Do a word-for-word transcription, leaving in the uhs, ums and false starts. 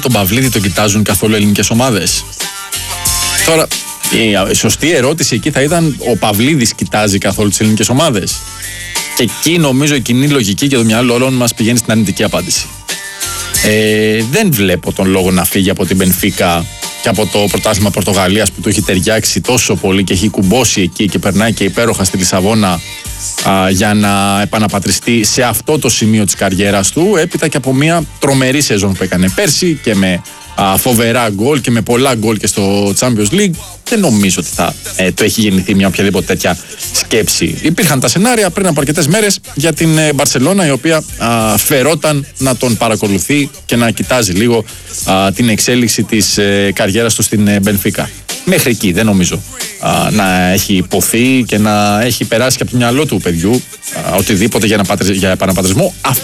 τον Παυλίδη τον κοιτάζουν καθόλου ελληνικές ομάδες? Τώρα, η σωστή ερώτηση εκεί θα ήταν, ο Παυλίδης κοιτάζει καθόλου τις ελληνικές ομάδες? Και εκεί νομίζω η κοινή λογική και το μυαλό όλων μας πηγαίνει στην αρνητική απάντηση. Ε, δεν βλέπω τον λόγο να φύγει από την Μπενφίκα και από το πρωτάθλημα Πορτογαλίας που του έχει ταιριάξει τόσο πολύ και έχει κουμπώσει εκεί και περνάει και υπέροχα στη Λισαβόνα α, για να επαναπατριστεί σε αυτό το σημείο της καριέρας του, έπειτα και από μια τρομερή σεζόν που έκανε πέρσι και με α, φοβερά γκολ και με πολλά γκολ και στο Champions League. Δεν νομίζω ότι θα ε, το έχει γεννηθεί μια οποιαδήποτε τέτοια σκέψη. Υπήρχαν τα σενάρια πριν από αρκετές μέρες για την Μπαρσελόνα, η οποία α, φερόταν να τον παρακολουθεί και να κοιτάζει λίγο α, την εξέλιξη της ε, καριέρας του στην Μπενφίκα. Μέχρι εκεί δεν νομίζω α, να έχει υποθεί και να έχει περάσει και από το μυαλό του παιδιού α, οτιδήποτε για, για επαναπατρισμό.